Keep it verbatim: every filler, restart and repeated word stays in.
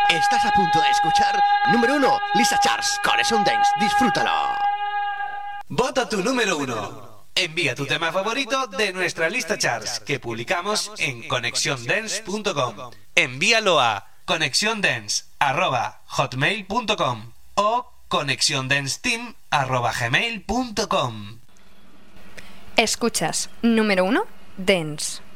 Estás a punto de escuchar número uno, Lisa Charles, Connection Dance. Disfrútalo. Vota tu número uno. Envía tu tema favorito de nuestra lista charts que publicamos en conexión dance punto com. Envíalo a conexión dance arroba hotmail punto com o conexión dance team arroba gmail punto com. Escuchas número uno, Dance.